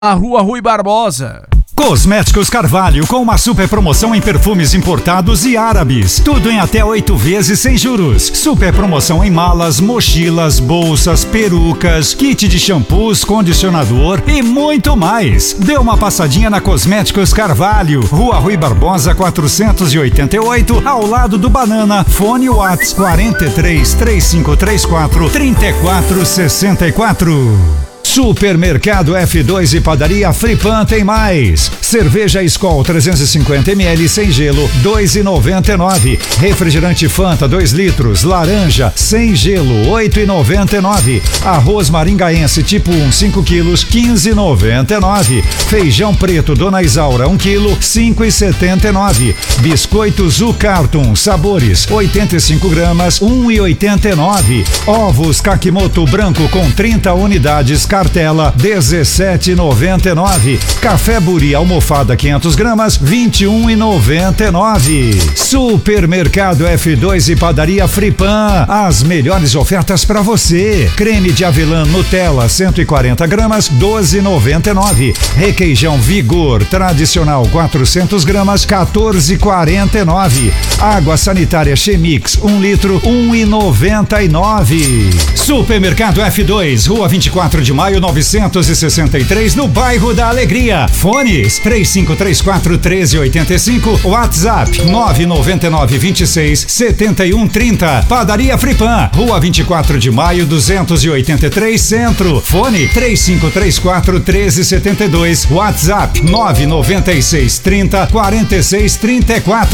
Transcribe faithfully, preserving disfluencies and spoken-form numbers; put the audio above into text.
A Rua Rui Barbosa. Cosméticos Carvalho, com uma super promoção em perfumes importados e árabes. Tudo em até oito vezes sem juros. Super promoção em malas, mochilas, bolsas, perucas, kit de shampoos, condicionador e muito mais. Dê uma passadinha na Cosméticos Carvalho, Rua Rui Barbosa quatrocentos e oitenta e oito, ao lado do Banana. Fone Whats quarenta e três, trinta e cinco trinta e quatro, trinta e quatro sessenta e quatro. Supermercado F dois e Padaria Fripan tem mais. Cerveja Skol trezentos e cinquenta mililitros sem gelo, dois reais e noventa e nove centavos. Refrigerante Fanta dois litros, laranja, sem gelo, oito reais e noventa e nove centavos. Arroz maringaense tipo um, cinco quilos, quinze reais e noventa e nove centavos. Feijão preto Dona Isaura um quilo, cinco reais e setenta e nove centavos. Biscoito Zucarton sabores, oitenta e cinco gramas, um real e oitenta e nove centavos. Ovos Kakimoto branco com trinta unidades, cartela dezessete reais e noventa e nove centavos. Café Buri almofada quinhentas gramas, vinte e um reais e noventa e nove centavos. Supermercado F dois e Padaria Fripan, as melhores ofertas para você. Creme de avelã Nutella cento e quarenta gramas, doze reais e noventa e nove centavos. Requeijão Vigor tradicional quatrocentas gramas, quatorze reais e quarenta e nove centavos. Água sanitária Chemix um litro, um real e noventa e nove centavos. Supermercado F dois, Rua vinte e quatro de maio novecentos e sessenta e três, no bairro da Alegria. Fones três cinco três quatro, um três oito cinco, WhatsApp nove nove nove, vinte e seis, setenta e um, trinta. Padaria Fripan, Rua vinte e quatro de maio duzentos e oitenta e três, Centro. Fone três cinco três quatro, um três sete dois, WhatsApp nove nove seis, trinta, quarenta e seis, trinta e quatro.